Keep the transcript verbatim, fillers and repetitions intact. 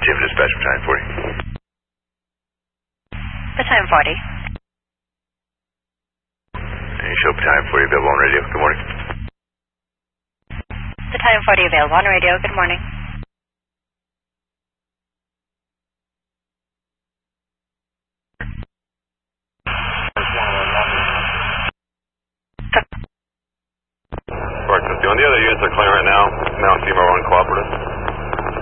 Jim, dispatch battalion forty. Battalion forty. And you show battalion forty available on radio. Good morning. Battalion forty available on radio. Good morning. Correct. The only other units are clear right now. Mount Zero one cooperative.